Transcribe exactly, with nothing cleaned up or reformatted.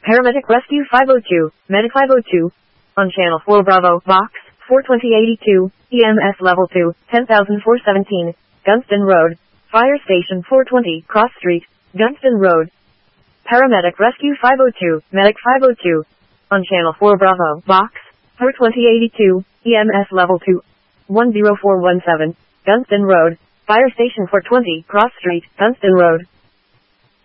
Paramedic Rescue five oh two, Medic five oh two. On Channel four Bravo, Box, four twenty eighty-two, E M S Level two, ten thousand four seventeen, Gunston Road. Fire Station four twenty, Cross Street, Gunston Road. Paramedic Rescue five oh two, Medic five oh two. On Channel four Bravo, Box, four twenty eighty-two, E M S Level two, one zero four one seven, Gunston Road. Fire Station four twenty, Cross Street, Gunston Road.